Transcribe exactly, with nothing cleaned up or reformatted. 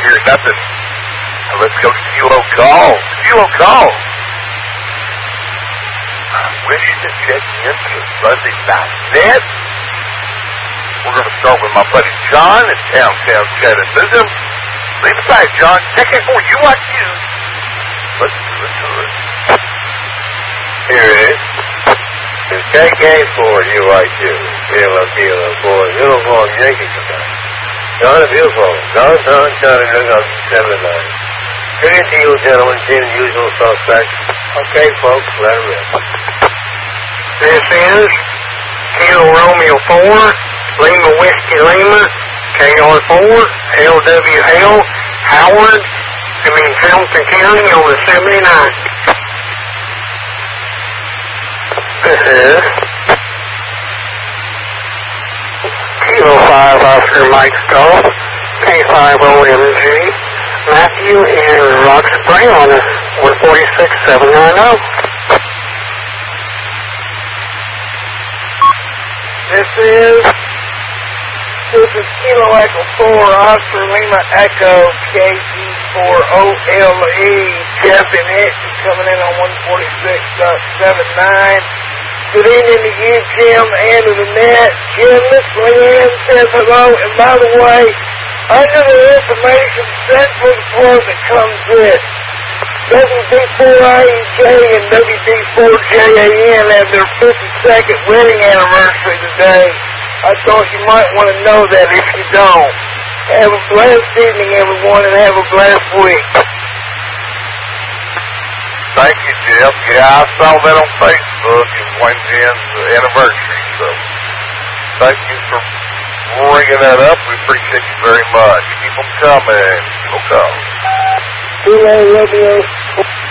hear nothing. Let's go to Kilo Call. Kilo Call. Wish to check into Fuzzy dot net. We're going to start with my buddy John in Downtown Chattanooga. Leave aside, John. Check in for you like you. Let's do it to it. Here it is. Take A for you like you. Kilo, Kilo, boy. Uniform Yankee tonight. John, beautiful. Downtown Chattanooga, seven nine. Greeting to you, gentlemen. Same usual suspects. Okay, folks, let her in. This is Kilo Romeo four, Lima Whiskey Lima, K R four, L W L, Howard, I mean Hamilton County on the seventy-nine. This is Kilo five Oscar Mike Golf, K five O M G, Matthew and Rock Spray on the one forty-six seven ninety. This is, this is Kilo Echo four, Oscar Lima Echo, K G four O L E, Jeff and Hitch coming in on one forty-six seventy-nine. Good evening to you, Jim, and to the net. Jim, Miss Leanne says hello, and by the way, under the information central report that comes in, W D four I E J and W D four J A N have their fifty-second wedding anniversary today. I thought you might want to know that if you don't. Have a blessed evening, everyone, and have a blessed week. Thank you, Jeff. Yeah, I saw that on Facebook. It went in the anniversary, so thank you for bringing that up. We appreciate you very much. Keep them coming. Keep them coming. Kilo Romeo